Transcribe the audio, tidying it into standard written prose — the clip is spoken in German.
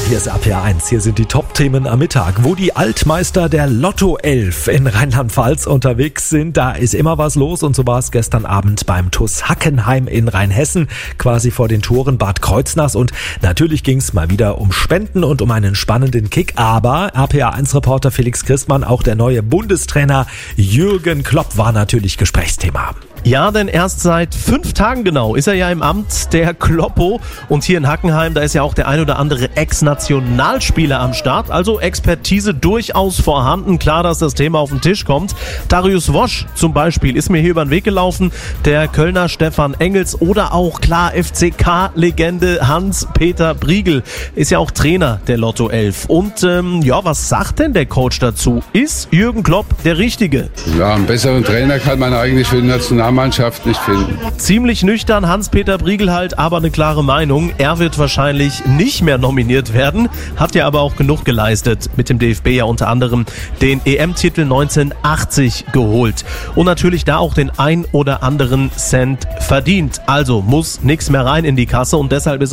Hier ist RPR 1. Hier sind die Top-Themen am Mittag. Wo die Altmeister der Lotto 11 in Rheinland-Pfalz unterwegs sind, da ist immer was los. Und so war es gestern Abend beim TuS Hackenheim in Rheinhessen, quasi vor den Toren Bad Kreuznachs. Und natürlich ging es mal wieder um Spenden und um einen spannenden Kick. Aber RPR 1-Reporter Felix Christmann, auch der neue Bundestrainer Jürgen Klopp war natürlich Gesprächsthema. Ja, denn erst seit 5 Tagen genau ist er ja im Amt, der Kloppo. Und hier in Hackenheim, da ist ja auch der ein oder andere Ex-Nationalspieler am Start. Also Expertise durchaus vorhanden. Klar, dass das Thema auf den Tisch kommt. Darius Wosch zum Beispiel ist mir hier über den Weg gelaufen. Der Kölner Stefan Engels oder auch klar FCK-Legende Hans-Peter Briegel ist ja auch Trainer der Lotto 11. Und was sagt denn der Coach dazu? Ist Jürgen Klopp der Richtige? Ja, einen besseren Trainer kann man eigentlich für die Nationalmannschaft nicht finden. Ziemlich nüchtern, Hans-Peter Briegel halt, aber eine klare Meinung. Er wird wahrscheinlich nicht mehr nominiert werden, hat ja aber auch genug geleistet. Mit dem DFB ja unter anderem den EM-Titel 1980 geholt. Und natürlich da auch den ein oder anderen Cent verdient. Also muss nichts mehr rein in die Kasse und deshalb ist